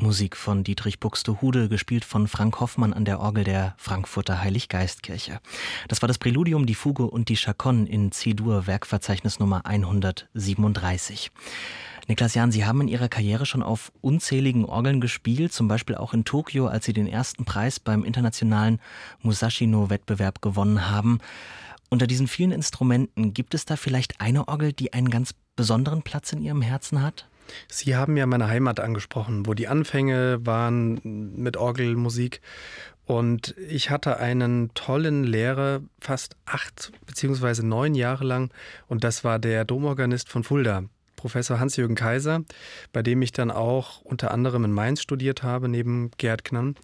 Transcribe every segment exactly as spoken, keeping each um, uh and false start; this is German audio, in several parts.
Musik von Dietrich Buxtehude, gespielt von Frank Hoffmann an der Orgel der Frankfurter Heiliggeistkirche. Das war das Präludium, die Fuge und die Chaconne in C-Dur, Werkverzeichnis Nummer hundertsiebenunddreißig. Niklas Jahn, Sie haben in Ihrer Karriere schon auf unzähligen Orgeln gespielt, zum Beispiel auch in Tokio, als Sie den ersten Preis beim internationalen Musashino-Wettbewerb gewonnen haben. Unter diesen vielen Instrumenten, gibt es da vielleicht eine Orgel, die einen ganz besonderen Platz in Ihrem Herzen hat? Sie haben ja meine Heimat angesprochen, wo die Anfänge waren mit Orgelmusik. Und ich hatte einen tollen Lehrer, fast acht beziehungsweise neun Jahre lang. Und das war der Domorganist von Fulda, Professor Hans-Jürgen Kaiser, bei dem ich dann auch unter anderem in Mainz studiert habe, neben Gerd Knann.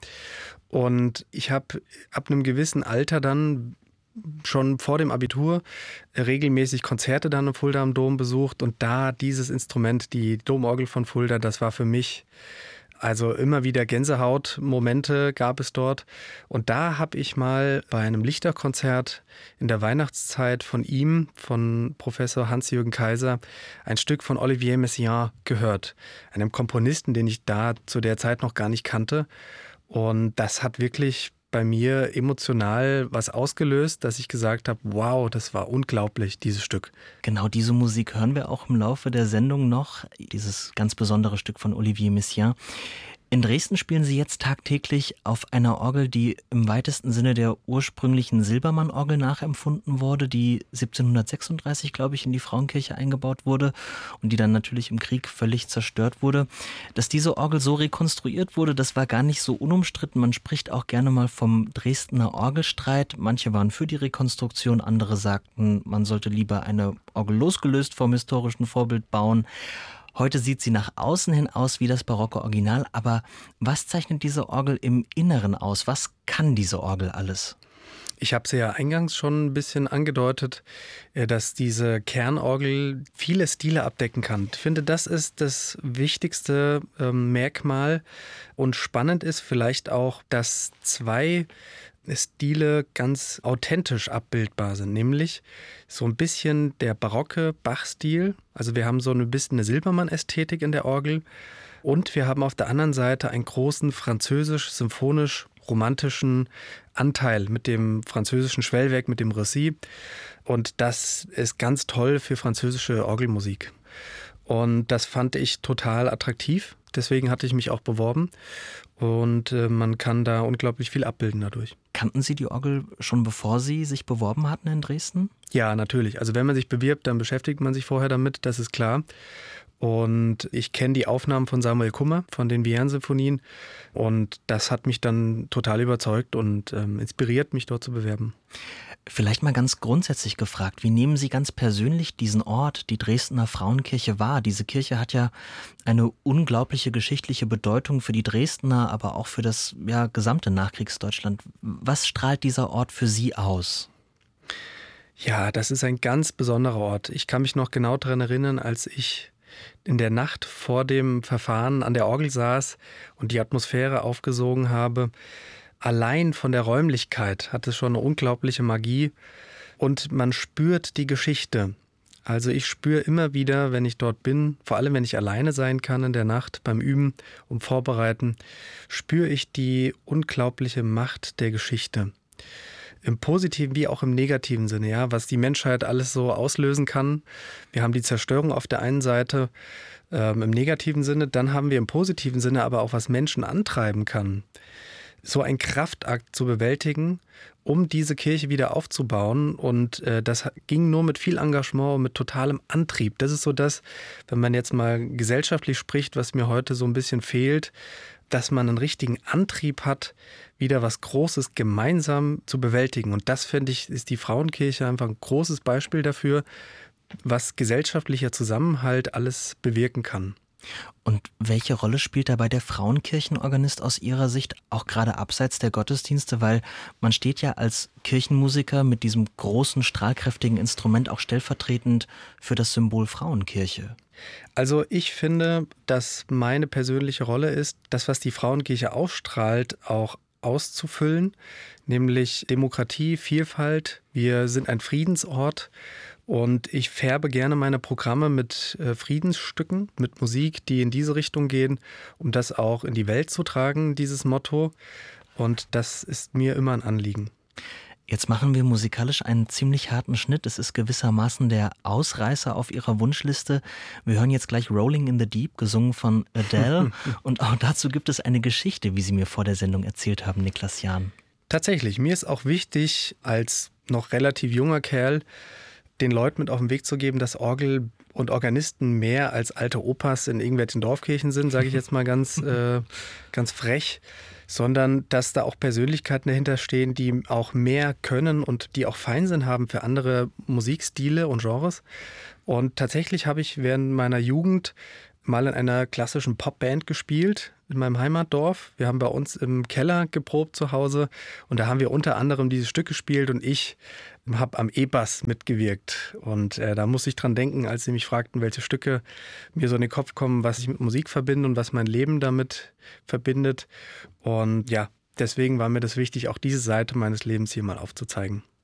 Und ich habe ab einem gewissen Alter dann schon vor dem Abitur regelmäßig Konzerte dann im Fulda am Dom besucht. Und da dieses Instrument, die Domorgel von Fulda, das war für mich, also immer wieder Gänsehautmomente gab es dort. Und da habe ich mal bei einem Lichterkonzert in der Weihnachtszeit von ihm, von Professor Hans-Jürgen Kaiser, ein Stück von Olivier Messiaen gehört. Einem Komponisten, den ich da zu der Zeit noch gar nicht kannte. Und das hat wirklich bei mir emotional was ausgelöst, dass ich gesagt habe, wow, das war unglaublich, dieses Stück. Genau diese Musik hören wir auch im Laufe der Sendung noch, dieses ganz besondere Stück von Olivier Messiaen. In Dresden spielen Sie jetzt tagtäglich auf einer Orgel, die im weitesten Sinne der ursprünglichen Silbermann-Orgel nachempfunden wurde, die siebzehnhundertsechsunddreißig, glaube ich, in die Frauenkirche eingebaut wurde und die dann natürlich im Krieg völlig zerstört wurde. Dass diese Orgel so rekonstruiert wurde, das war gar nicht so unumstritten. Man spricht auch gerne mal vom Dresdner Orgelstreit. Manche waren für die Rekonstruktion, andere sagten, man sollte lieber eine Orgel losgelöst vom historischen Vorbild bauen. Heute sieht sie nach außen hin aus wie das barocke Original, aber was zeichnet diese Orgel im Inneren aus? Was kann diese Orgel alles? Ich habe es ja eingangs schon ein bisschen angedeutet, dass diese Kernorgel viele Stile abdecken kann. Ich finde, das ist das wichtigste Merkmal. Und spannend ist vielleicht auch, dass zwei Stile ganz authentisch abbildbar sind, nämlich so ein bisschen der barocke Bach-Stil. Also wir haben so ein bisschen eine Silbermann-Ästhetik in der Orgel und wir haben auf der anderen Seite einen großen französisch-symphonisch-romantischen Anteil mit dem französischen Schwellwerk, mit dem Récit. Und das ist ganz toll für französische Orgelmusik. Und das fand ich total attraktiv. Deswegen hatte ich mich auch beworben und äh, man kann da unglaublich viel abbilden dadurch. Kannten Sie die Orgel schon bevor Sie sich beworben hatten in Dresden? Ja, natürlich. Also wenn man sich bewirbt, dann beschäftigt man sich vorher damit, das ist klar. Und ich kenne die Aufnahmen von Samuel Kummer, von den Vierne-Symphonien. Und das hat mich dann total überzeugt und ähm, inspiriert, mich dort zu bewerben. Vielleicht mal ganz grundsätzlich gefragt, wie nehmen Sie ganz persönlich diesen Ort, die Dresdner Frauenkirche, wahr? Diese Kirche hat ja eine unglaubliche geschichtliche Bedeutung für die Dresdner, aber auch für das ja, gesamte Nachkriegsdeutschland. Was strahlt dieser Ort für Sie aus? Ja, das ist ein ganz besonderer Ort. Ich kann mich noch genau daran erinnern, als ich in der Nacht vor dem Verfahren an der Orgel saß und die Atmosphäre aufgesogen habe. Allein von der Räumlichkeit hat es schon eine unglaubliche Magie und man spürt die Geschichte. Also ich spüre immer wieder, wenn ich dort bin, vor allem wenn ich alleine sein kann in der Nacht beim Üben und Vorbereiten, spüre ich die unglaubliche Macht der Geschichte. Im positiven wie auch im negativen Sinne, ja, was die Menschheit alles so auslösen kann. Wir haben die Zerstörung auf der einen Seite ähm, im negativen Sinne, dann haben wir im positiven Sinne aber auch, was Menschen antreiben kann. So ein Kraftakt zu bewältigen, um diese Kirche wieder aufzubauen. Und äh, das ging nur mit viel Engagement und mit totalem Antrieb. Das ist so das, wenn man jetzt mal gesellschaftlich spricht, was mir heute so ein bisschen fehlt, dass man einen richtigen Antrieb hat, wieder was Großes gemeinsam zu bewältigen. Und das, finde ich, ist die Frauenkirche einfach ein großes Beispiel dafür, was gesellschaftlicher Zusammenhalt alles bewirken kann. Und welche Rolle spielt dabei der Frauenkirchenorganist aus Ihrer Sicht, auch gerade abseits der Gottesdienste? Weil man steht ja als Kirchenmusiker mit diesem großen, strahlkräftigen Instrument auch stellvertretend für das Symbol Frauenkirche. Also ich finde, dass meine persönliche Rolle ist, das, was die Frauenkirche ausstrahlt, auch auszufüllen, nämlich Demokratie, Vielfalt. Wir sind ein Friedensort Und ich färbe gerne meine Programme mit äh, Friedensstücken, mit Musik, die in diese Richtung gehen, um das auch in die Welt zu tragen, dieses Motto. Und das ist mir immer ein Anliegen. Jetzt machen wir musikalisch einen ziemlich harten Schnitt. Es ist gewissermaßen der Ausreißer auf Ihrer Wunschliste. Wir hören jetzt gleich Rolling in the Deep, gesungen von Adele. Und auch dazu gibt es eine Geschichte, wie Sie mir vor der Sendung erzählt haben, Niklas Jahn. Tatsächlich, mir ist auch wichtig, als noch relativ junger Kerl, den Leuten mit auf den Weg zu geben, dass Orgel und Organisten mehr als alte Opas in irgendwelchen Dorfkirchen sind, sage ich jetzt mal ganz, äh, ganz frech, sondern dass da auch Persönlichkeiten dahinter stehen, die auch mehr können und die auch Feinsinn haben für andere Musikstile und Genres. Und tatsächlich habe ich während meiner Jugend mal in einer klassischen Popband gespielt in meinem Heimatdorf. Wir haben bei uns im Keller geprobt zu Hause und da haben wir unter anderem dieses Stück gespielt und ich habe am E-Bass mitgewirkt. Und äh, da muss ich dran denken, als sie mich fragten, welche Stücke mir so in den Kopf kommen, was ich mit Musik verbinde und was mein Leben damit verbindet. Und ja, deswegen war mir das wichtig, auch diese Seite meines Lebens hier mal aufzuzeigen.